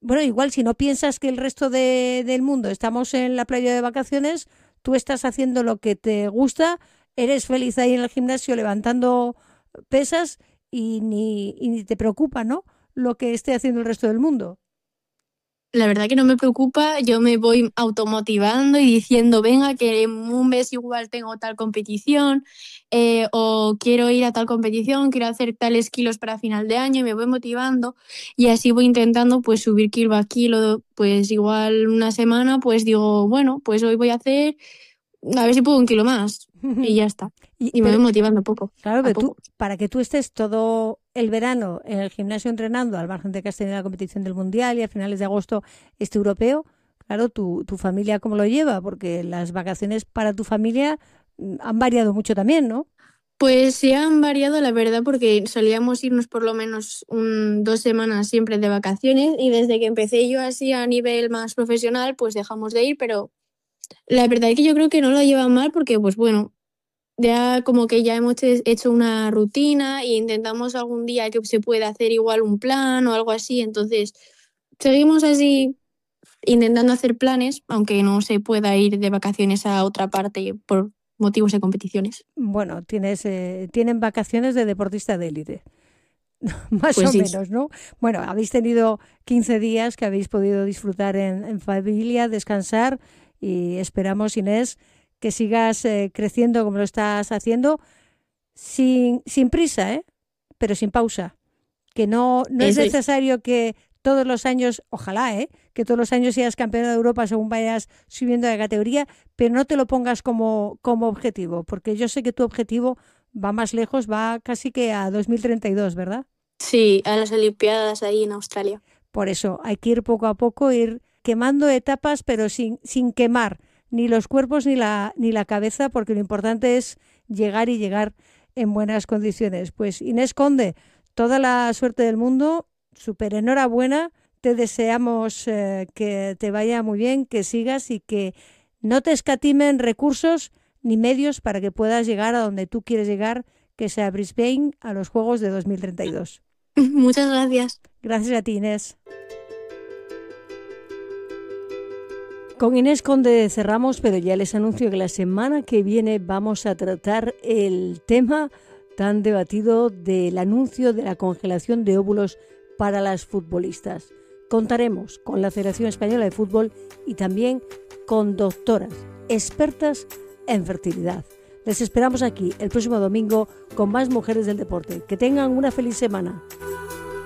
bueno, igual si no piensas que el resto del mundo estamos en la playa de vacaciones, tú estás haciendo lo que te gusta, eres feliz ahí en el gimnasio levantando pesas y ni te preocupa, ¿no? Lo que esté haciendo el resto del mundo. La verdad que no me preocupa, yo me voy automotivando y diciendo, venga, que en un mes igual tengo tal competición, o quiero ir a tal competición, quiero hacer tales kilos para final de año, y me voy motivando y así voy intentando pues subir kilo a kilo, pues igual una semana, pues digo, bueno, pues hoy voy a hacer, a ver si puedo un kilo más y ya está. Y me Pero voy motivando poco claro, a pero tú, poco. para que tú estés todo el verano en el gimnasio entrenando, al margen de que has tenido la competición del Mundial y a finales de agosto este europeo, claro, tu familia cómo lo lleva, porque las vacaciones para tu familia han variado mucho también, ¿no? Pues se han variado, la verdad, porque solíamos irnos por lo menos 2 semanas siempre de vacaciones y desde que empecé yo así a nivel más profesional, pues dejamos de ir, pero la verdad es que yo creo que no lo llevan mal porque, pues bueno, ya como que ya hemos hecho una rutina e intentamos algún día que se pueda hacer igual un plan o algo así, entonces seguimos así intentando hacer planes, aunque no se pueda ir de vacaciones a otra parte por motivos de competiciones. Bueno, tienen vacaciones de deportista de élite, más Pues o sí. menos, ¿no? Bueno, habéis tenido 15 días que habéis podido disfrutar en familia, descansar y esperamos, Inés, que sigas creciendo como lo estás haciendo sin prisa, ¿eh? Pero sin pausa. Que no es Eso es. necesario que todos los años, ojalá, que todos los años seas campeona de Europa según vayas subiendo de categoría, pero no te lo pongas como objetivo, porque yo sé que tu objetivo va más lejos, va casi que a 2032, ¿verdad? Sí, a las Olimpiadas ahí en Australia. Por eso hay que ir poco a poco, ir quemando etapas, pero sin quemar ni los cuerpos ni la cabeza, porque lo importante es llegar y llegar en buenas condiciones. Pues Inés Conde, toda la suerte del mundo, súper enhorabuena, te deseamos que te vaya muy bien, que sigas y que no te escatimen recursos ni medios para que puedas llegar a donde tú quieres llegar, que sea Brisbane, a los Juegos de 2032. Muchas gracias. Gracias a ti, Inés. Con Inés Conde cerramos, pero ya les anuncio que la semana que viene vamos a tratar el tema tan debatido del anuncio de la congelación de óvulos para las futbolistas. Contaremos con la Federación Española de Fútbol y también con doctoras expertas en fertilidad. Les esperamos aquí el próximo domingo con más mujeres del deporte. Que tengan una feliz semana.